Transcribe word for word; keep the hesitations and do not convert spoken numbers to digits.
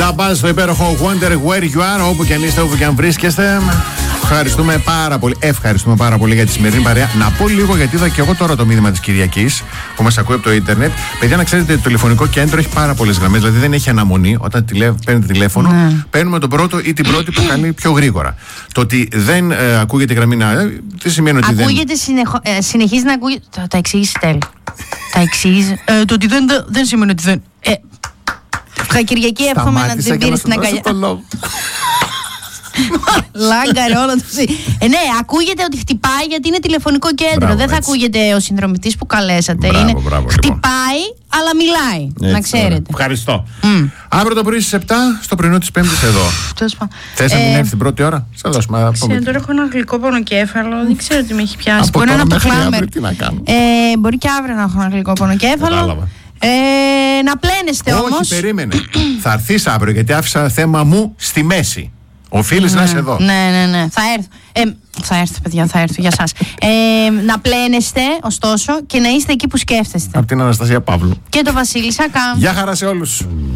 Νταμπάζ στο υπέροχο Wonder Where You Are, όπου και αν είστε, όπου και αν βρίσκεστε. Ευχαριστούμε πάρα πολύ. Ευχαριστούμε πάρα πολύ για τη σημερινή παρέα. Να πω λίγο, γιατί είδα και εγώ τώρα το μήνυμα της Κυριακής που μας ακούει από το ίντερνετ. Παιδιά, να ξέρετε, το τηλεφωνικό κέντρο έχει πάρα πολλές γραμμές. Δηλαδή δεν έχει αναμονή. Όταν τηλε... παίρνετε τηλέφωνο, ναι. παίρνουμε τον πρώτο ή την πρώτη που καλεί πιο γρήγορα. Το ότι δεν ε, ακούγεται η γραμμή να. Ε, τι σημαίνει ότι ακούγεται δεν. Συνεχω... Ε, συνεχίζει να ακούγεται. Τα, τα εξήγησε τέλει. τα εξήγησε. Ε, το ότι δεν, δεν σημαίνει ότι δεν. Ε, Κυριακή, εύχομαι να την πήρε στην αγκαλιά. Λάγκαρε όλο το. Ε, ναι, ακούγεται ότι χτυπάει γιατί είναι τηλεφωνικό κέντρο. Μπράβο, δεν θα έτσι. Ακούγεται ο συνδρομητής που καλέσατε. Μπράβο, είναι... μπράβο, χτυπάει, λοιπόν. Αλλά μιλάει. Έτσι, να ξέρετε. Ωραία. Ευχαριστώ. Mm. Αύριο το πρωί στις επτά στο πρωινό της Πέμπτης εδώ. Θες να μην έρθει την πρώτη ώρα? Σε δώσουμε. Ξέρω, τώρα έχω ένα γλυκό πονοκέφαλο. Δεν ξέρω τι με έχει πιάσει. Μπορεί να είναι από το χλάμερ. Τι να κάνω. Ε, μπορεί και αύριο να έχω ένα γλυκό πονοκέφαλο. Ε, να πλένεστε όμως. Όχι, περίμενε. Θα έρθεις αύριο γιατί άφησα θέμα μου στη μέση. Οφείλεις ναι, να είσαι εδώ. Ναι, ναι, ναι. Θα έρθω. Ε, θα έρθω, παιδιά, θα έρθω για σας. Ε, να πλένεστε, ωστόσο, και να είστε εκεί που σκέφτεστε. Από την Αναστασία Παύλου. Και το Βασίλη Σακά. Γεια χαρά σε όλους.